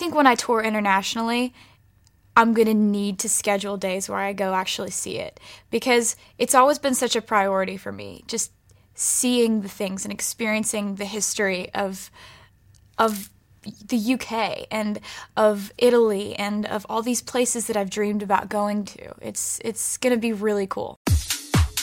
think when I tour internationally, I'm going to need to schedule days where I go actually see it, because it's always been such a priority for me, just seeing the things and experiencing the history of the UK and of Italy and of all these places that I've dreamed about going to. It's going to be really cool.